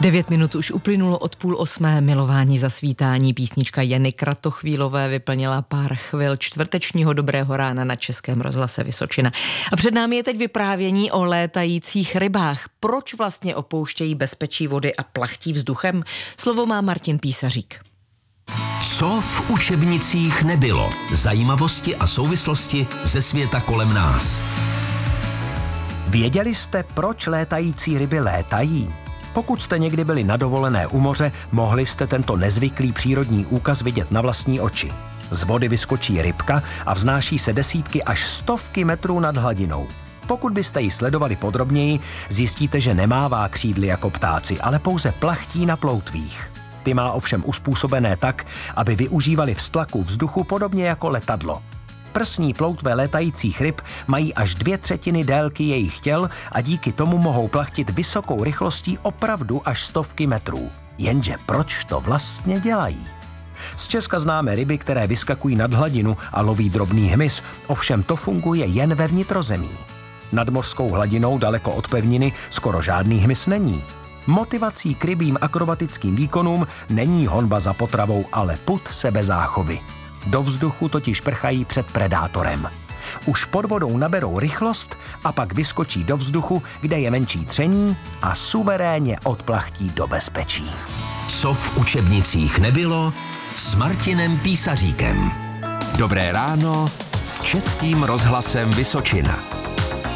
9 minut už uplynulo od 7:30. Milování zasvítání. Písnička Jany Kratochvílové vyplnila pár chvil čtvrtečního dobrého rána na Českém rozhlase Vysočina. A před námi je teď vyprávění o létajících rybách. Proč vlastně opouštějí bezpečí vody a plachtí vzduchem? Slovo má Martin Písařík. Co v učebnicích nebylo? Zajímavosti a souvislosti ze světa kolem nás. Věděli jste, proč létající ryby létají? Pokud jste někdy byli na dovolené u moře, mohli jste tento nezvyklý přírodní úkaz vidět na vlastní oči. Z vody vyskočí rybka a vznáší se desítky až stovky metrů nad hladinou. Pokud byste ji sledovali podrobněji, zjistíte, že nemává křídly jako ptáci, ale pouze plachtí na ploutvích. Ty má ovšem uspůsobené tak, aby využívali vztlaku vzduchu podobně jako letadlo. Prsní ploutve létajících ryb mají až 2/3 délky jejich těl a díky tomu mohou plachtit vysokou rychlostí opravdu až stovky metrů. Jenže proč to vlastně dělají? Z Česka známe ryby, které vyskakují nad hladinu a loví drobný hmyz, ovšem to funguje jen ve vnitrozemí. Nad mořskou hladinou daleko od pevniny skoro žádný hmyz není. Motivací k rybím akrobatickým výkonům není honba za potravou, ale pud sebezáchovy. Do vzduchu totiž prchají před predátorem. Už pod vodou naberou rychlost a pak vyskočí do vzduchu, kde je menší tření a suverénně odplachtí do bezpečí. Co v učebnicích nebylo s Martinem Písaříkem. Dobré ráno s Českým rozhlasem Vysočina.